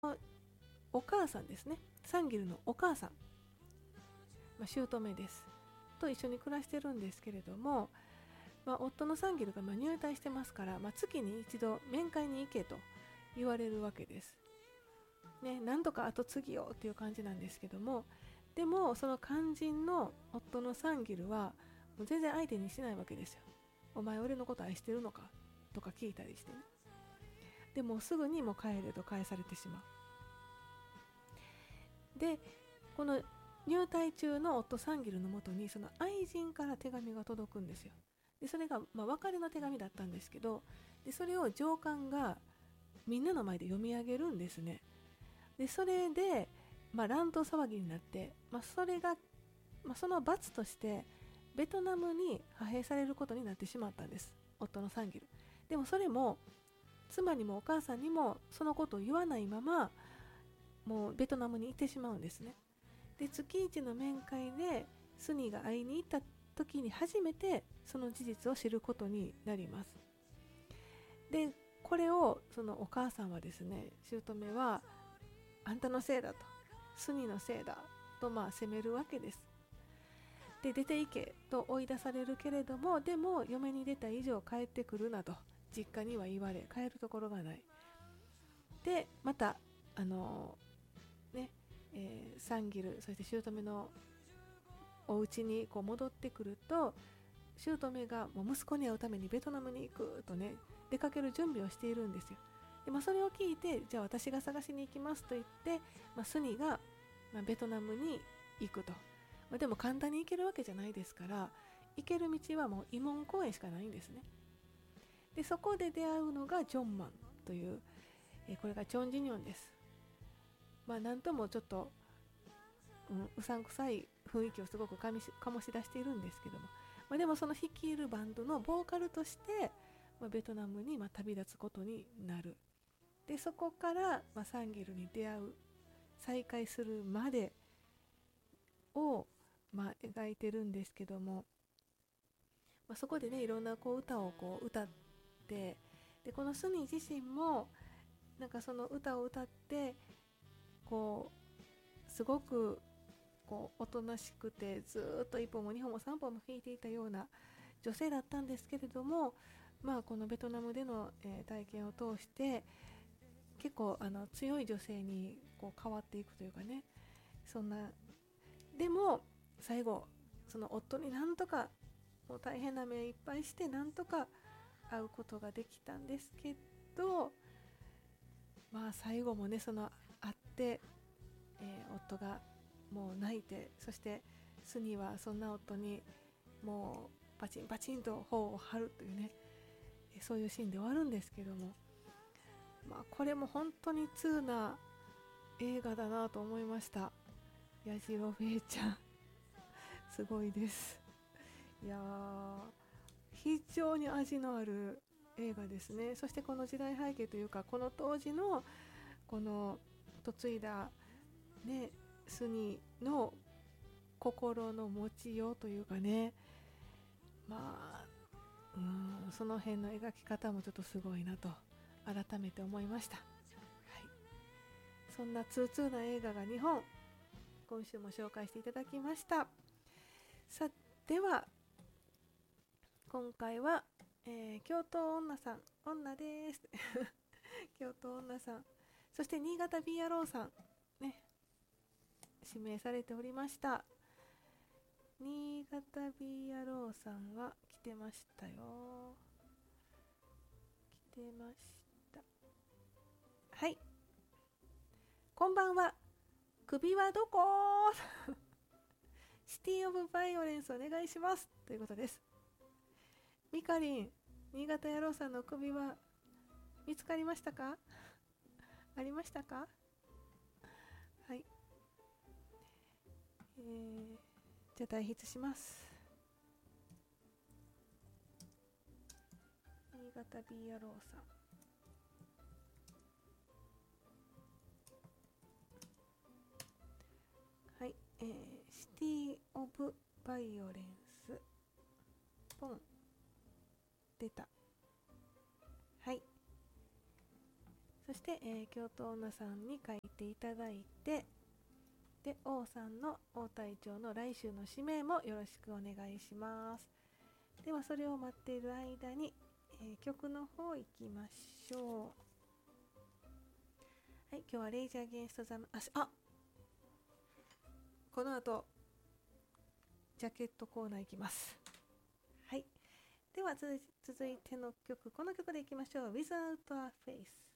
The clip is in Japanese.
お母さんですね、サンギルのお母さん、姑ですと一緒に暮らしてるんですけれども、夫のサンギルが入隊してますから、月に一度面会に行けと言われるわけです、ね、なんとか後継ぎよっていう感じなんですけども、でもその肝心の夫のサンギルはもう全然相手にしないわけですよ。お前俺のこと愛してるのかとか聞いたりしてね。でもすぐにもう帰れと返されてしまう。でこの入隊中の夫サンギルのもとにその愛人から手紙が届くんですよ。でそれが別れの手紙だったんですけど、でそれを上官がみんなの前で読み上げるんですね。でそれで、乱闘騒ぎになって、それが、その罰としてベトナムに派兵されることになってしまったんです、夫のサンギル。でもそれも妻にもお母さんにもそのことを言わないままもうベトナムに行ってしまうんですね。で月一の面会でスニーが会いに行った時に初めてその事実を知ることになります。でこれをそのお母さんはですね、姑はあんたのせいだと、スニーのせいだと責めるわけです。で出て行けと追い出されるけれども、でも嫁に出た以上帰ってくるなと実家には言われ、帰るところがない。でまたね、サンギルそして姑のお家にこう戻ってくると、姑がもう息子に会うためにベトナムに行くとね、出かける準備をしているんですよ。で、それを聞いて、じゃあ私が探しに行きますと言って、スニが、ベトナムに行くと。でも簡単に行けるわけじゃないですから、行ける道はもうイモン公園しかないんですね。でそこで出会うのがジョンマンという、これがチョン・ジニョンです。なんともちょっと、うさんくさい雰囲気をすごく醸し出しているんですけども、でもその率いるバンドのボーカルとして、ベトナムに旅立つことになる。でそこから、サンギルに出会う、再会するまでを、描いてるんですけども、そこでねいろんな歌を歌って、でこのスニー自身もなんかその歌を歌ってすごくおとなしくて、ずっと一歩も二歩も三歩も引いていたような女性だったんですけれども、このベトナムでの、体験を通して結構強い女性に変わっていくというかね、そんな。でも最後その夫になんとか、もう大変な目いっぱいしてなんとか会うことができたんですけど、最後もねその会って、夫がもう泣いて、そしてスニーはそんな夫にもうパチンパチンと頬を張るというね、そういうシーンで終わるんですけども、これも本当に通な映画だなと思いました。やじろべえちゃんすごいです。いや非常に味のある映画ですね。そしてこの時代背景というか、この当時のこの嫁いだねスニーの心の持ちようというかね、まあその辺の描き方もちょっとすごいなと改めて思いました。はい、そんなツーツーな映画が2本今週も紹介していただきました。さでは今回は、京都女さん、女です京都女さん、そして新潟ビーアローさんね、指名されておりました。新潟ビーアローさんは来てましたよ。来てました。はい、こんばんは。首はどこシティオブバイオレンスお願いしますということです。ミカリン、新潟野郎さんの首は見つかりましたか？ありましたか？はい、じゃあ代筆します。新潟ビーアローさん、はい、シティオブバイオレンス、ポン、出た。はい、そして京都女さんに書いていただいて、で王さんの王隊長の来週の指名もよろしくお願いします。ではそれを待っている間に、曲の方行きましょう。はい、今日はレイジャーゲンストザムこの後ジャケットコーナー行きます。はい、では続いての曲、この曲でいきましょう。 Without a Face。